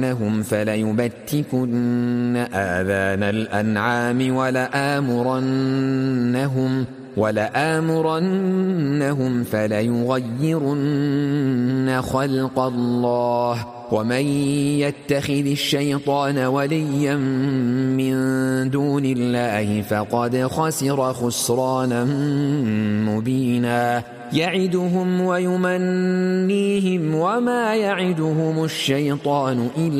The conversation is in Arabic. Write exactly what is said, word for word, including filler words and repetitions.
لآمرنهم فليبتكن آذان الأنعام ولآمرنهم ولآمرنهم فليغيرن خلق الله ومن يتخذ الشيطان وليا من دون الله فقد خسر خسرانا مبينا يعدهم ويمنيهم وما يعدهم الشيطان إلا